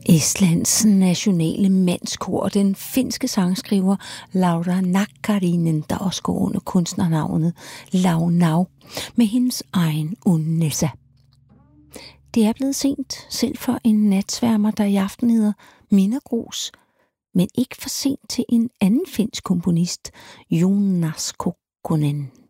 Estlands nationale mandskor, den finske sangskriver Laura Nakkarinen, der også går under kunstnernavnet Launau, med hendes egen Unessa. Det er blevet sent, selv for en natsværmer, der i aften hedder Minna Gros, men ikke for sent til en anden finsk komponist, Joonas Kokkonen.